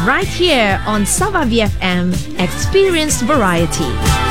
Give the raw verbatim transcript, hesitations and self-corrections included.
right here on Savavi F M. Experience variety.